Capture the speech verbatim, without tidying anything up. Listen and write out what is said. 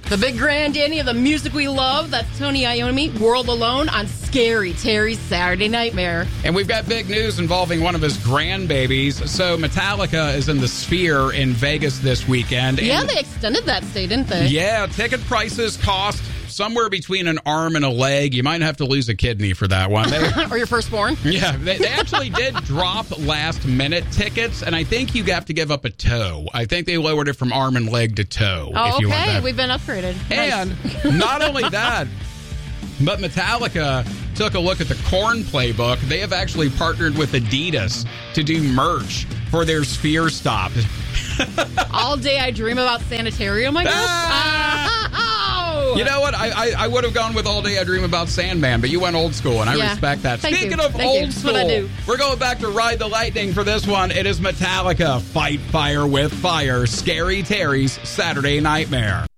The big granddaddy of the music we love, that's Tony Iommi, World Alone on Scary Terry's Saturday Nightmare. And we've got big news involving one of his grandbabies. So Metallica is in the Sphere in Vegas this weekend. Yeah, and they extended that stay, didn't they? Yeah, ticket prices cost somewhere between an arm and a leg. You might have to lose a kidney for that one. They, or your firstborn. Yeah, they, they actually did drop last-minute tickets, and I think you have to give up a toe. I think they lowered it from arm and leg to toe. Oh, if you okay. want that. We've been upgraded. And nice. Not only that, but Metallica took a look at the Korn playbook. They have actually partnered with Adidas to do merch for their Sphere stop. All day I dream about Sanitarium, I guess. Ah! Oh! You know what? I, I I would have gone with All Day I Dream About Sandman, but you went old school, and I Yeah. respect that. Thank Speaking you. of Thank old you. That's school, what I do. we're going back to Ride the Lightning for this one. It is Metallica, Fight Fire with Fire, Scary Terry's Saturday Nightmare.